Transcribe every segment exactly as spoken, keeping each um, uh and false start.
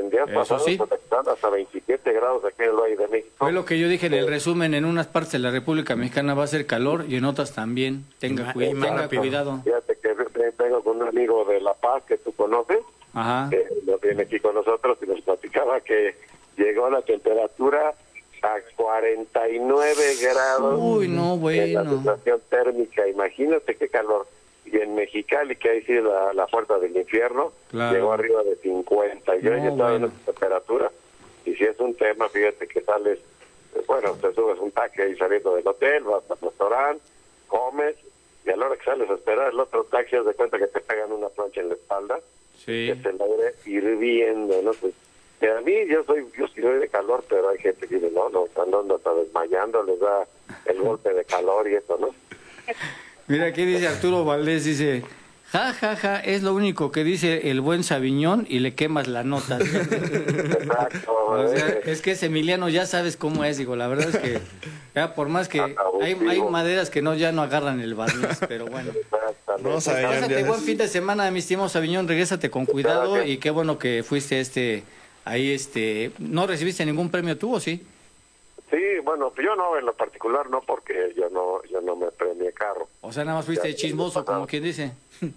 días Eso pasados sí. pues, están hasta veintisiete grados aquí en el Valle de México. Fue lo que yo dije en el resumen, en unas partes de la República Mexicana va a ser calor y en otras también. Tenga, Y cuida- más tenga rápido. cuidado. Fíjate que tengo con un amigo de La Paz que tú conoces, Ajá. que lo tiene aquí con nosotros y nos platicaba que llegó la temperatura a cuarenta y nueve grados. Uy, no, En la bueno. sensación térmica, imagínate qué calor. Y en Mexicali, que ahí sí la, la puerta del infierno, Claro. llegó arriba de cincuenta. Y yo No, ya estaba bueno. en esa temperatura. Y si es un tema, fíjate que sales, eh, bueno, te subes un taxi ahí saliendo del hotel, vas al restaurante, comes, y a la hora que sales a esperar el otro taxi, haz de cuenta que te pegan una plancha en la espalda, Sí. que es el aire hirviendo, ¿no? Pues, que a mí, yo soy, yo sí soy de calor, pero hay gente que dice, no, no, están andando hasta desmayando, les da el golpe de calor y eso, ¿no? Mira, aquí dice Arturo Valdés, dice, ja, ja, ja, es lo único que dice el buen Sabiñón y le quemas la nota. Exacto. O sea, ¿eh? es que ese Emiliano ya sabes cómo es, digo, la verdad es que ya por más que Abusivo. hay, hay maderas que no ya no agarran el barniz, pero bueno. Exactamente. No, Sabiñón, Pásate ya buen es- fin de semana, mi estimado Sabiñón, regrésate con cuidado Gracias. y qué bueno que fuiste este ahí este, ¿no recibiste ningún premio tú o sí? Sí, bueno, yo no, en lo particular no, porque yo no yo no me premié carro. O sea, nada más fuiste Ya, chismoso, ya, como quien dice.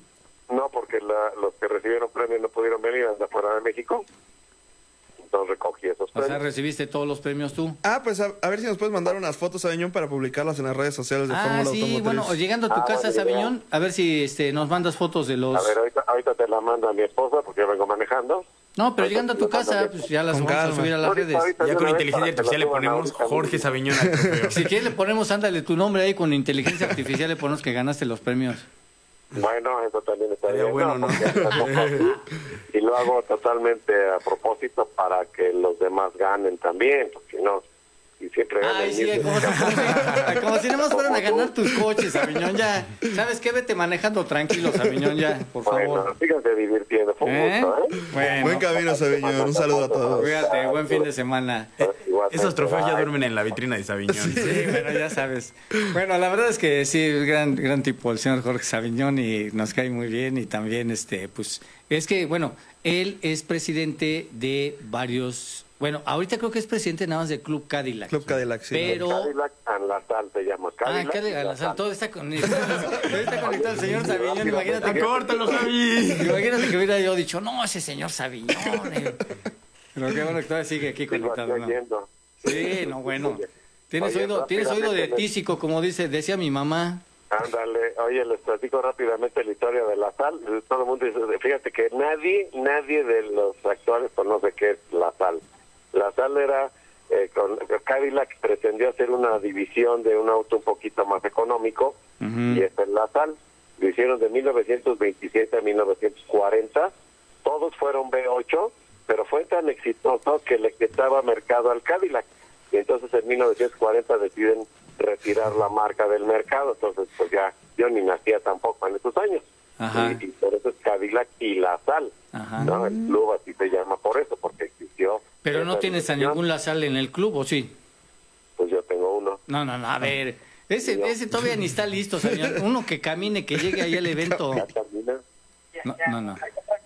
No, porque la, los que recibieron premios no pudieron venir de afuera de México. Entonces recogí esos O sea, premios. recibiste todos los premios tú. Ah, pues a, a ver si nos puedes mandar unas fotos, Sabiñón, para publicarlas en las redes sociales de Ah, Fórmula sí, Automotriz. bueno, o llegando a tu Ah, casa, buena idea. Sabiñón, a ver si este, nos mandas fotos de los... A ver, ahorita, ahorita te la manda mi esposa, porque yo vengo manejando. No, pero Ahorita llegando a te tu la mando casa, mi- pues ya las Con vamos a calma. subir a las Ahorita, redes. ahorita Ya de con una vez inteligencia para que la artificial le suban ponemos ahorita Jorge mismo. Sabiñón al trofeo. Si quieres le ponemos, ándale tu nombre ahí con inteligencia artificial, le ponemos que ganaste los premios. Bueno, eso también está Estaría bien. bueno, ¿no? porque tampoco así. Y lo hago totalmente a propósito para que los demás ganen también, porque no, y siempre ganan Ay, el sí, mismo. como si, como si nada más fueran a ganar tus coches, Sabiñón, ya. ¿Sabes qué? Vete manejando tranquilo, Sabiñón, ya, por Bueno, favor. síganse divirtiendo, fue un ¿Eh? gusto, ¿eh? Bueno, Buen camino, Sabiñón. Un saludo a todos. cuídate, buen fin de semana. Igualmente, Esos trofeos ya bye. duermen en la vitrina de Sabiñón. Sí, bueno, ya sabes. Bueno, la verdad es que sí, es gran, gran tipo el señor Jorge Sabiñón y nos cae muy bien y también, este, pues, es que, bueno, él es presidente de varios, bueno, ahorita creo que es presidente nada más del Club Cadillac. Club Cadillac, sí. Pero... Cadillac and La Sal se llama. Ah, Cadillac Cadillac, and la La sal, Sal. todo está conectado. Todo está conectado el señor Sabiñón, imagínate que... ¡Córtalo, Javi! Imagínate que hubiera yo dicho, no, ese señor Sabiñón. eh. Pero qué bueno que todavía sigue aquí Sigo conectado, aquí ¿no? oyendo. Sí, no, bueno. Tienes Oye, oído, tienes oído de rápidamente, tísico, como dice, decía mi mamá. Ándale, oye, les platico rápidamente la historia de La Sal. Todo el mundo dice, fíjate que nadie, nadie de los actuales conoce qué es La Sal. La Sal era, eh, con Cadillac pretendió hacer una división de un auto un poquito más económico, Ujú. y es el La Sal. Lo hicieron de mil novecientos veintisiete a mil novecientos cuarenta. Todos fueron V ocho, pero fue tan exitoso que le quitaba mercado al Cadillac. Y entonces en mil novecientos cuarenta deciden retirar la marca del mercado. Entonces, pues ya, yo ni nacía tampoco en esos años. Ajá. Y, y por eso es Cadillac y La Sal. Ajá. ¿No? El club así se llama por eso, porque existió. Pero no esa tienes a división. ningún Lazal en el club, ¿o sí? Pues yo tengo uno. No, no, no, a ver. Ese, No. ese todavía ni está listo, señor. Uno que camine, que llegue ahí al evento. Ya camina. No, no, no.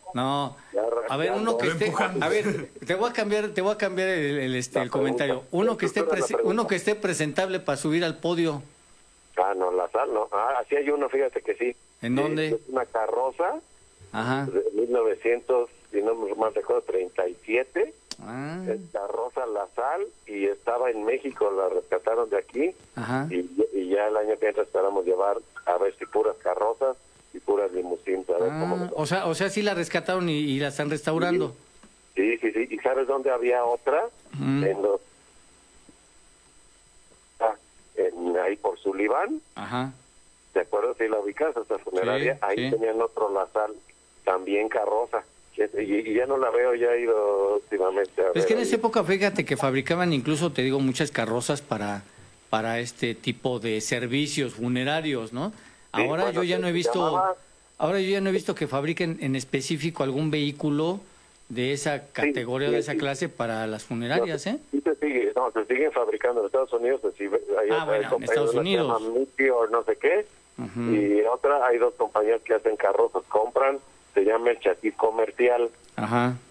No. Ya A ver, uno que arrancando. esté. empujando. A ver, te voy a cambiar, te voy a cambiar el, el, este, el comentario. Uno que esté, Estructura la prese- pregunta. uno que esté presentable para subir al podio. Ah, no, La Sal, no. Ah, sí hay uno, fíjate que sí. ¿En Sí, dónde? Es una carroza Ajá. de mil novecientos, si no mal recuerdo, treinta y siete. Ah, Es carroza La Sal, y estaba en México, la rescataron de aquí. ajá. Y, y ya el año que entra esperamos llevar a ver si puras carrozas y puras limusinas. A ver cómo Ah, nos va. o sea, o sea, sí la rescataron y, y la están restaurando. Sí, sí, sí. ¿Y sabes dónde había otra? Mm. En los... Ah, en, ahí por Sullivan. Ajá. ¿De acuerdo? Si la ubicas, esta funeraria. Sí, ahí sí. tenían otro La Sal, también carroza. Y, y ya no la veo, ya he ido últimamente a Es ver que en ahí. esa época, fíjate que fabricaban incluso, te digo, muchas carrozas para, para este tipo de servicios funerarios, ¿no? Sí, Ahora bueno, yo ya no he se visto, llamaba- ahora yo ya no he visto que fabriquen en específico algún vehículo de esa categoría, sí, de esa sí. clase para las funerarias, ¿eh? Sí se sigue, no, se siguen fabricando en Estados Unidos. Se sigue, hay, Ah, bueno, hay en compañías, Estados una que se Unidos. llama Meteor, no sé qué, Ujú. y otra, hay dos compañías que hacen carrozas, compran, se llama el chasis comercial, Ajá.